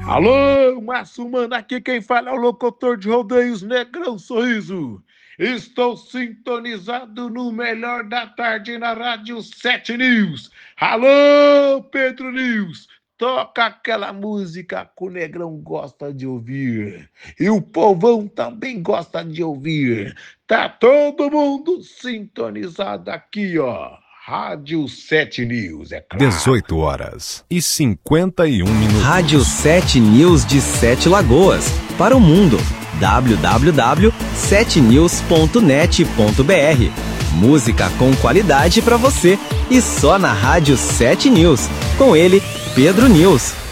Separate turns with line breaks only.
Alô, Massumana, aqui quem fala é o locutor de rodeios Negrão Sorriso. Estou sintonizado no melhor da tarde na Rádio 7 News. Alô, Pedro News, toca aquela música que o Negrão gosta de ouvir. E o povão também gosta de ouvir. Tá todo mundo sintonizado aqui, ó. Rádio 7 News, é claro.
18h51.
Rádio 7 News de Sete Lagoas. Para o mundo. www.7news.net.br. Música com qualidade para você. E só na Rádio 7 News. Com ele, Pedro News.